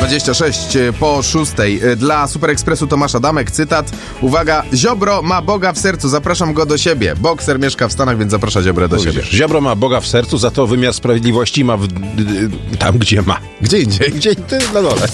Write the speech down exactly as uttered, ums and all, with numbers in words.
dwadzieścia sześć po szóstej. Dla Super Expressu Tomasza Damek cytat. Uwaga, Ziobro ma Boga w sercu, zapraszam go do siebie. Bokser mieszka w Stanach, więc zaprasza Ziobrę do siebie. Ziobro ma Boga w sercu, za to wymiar sprawiedliwości ma w, tam, gdzie ma. Gdzie indziej? Gdzie indziej, na dole.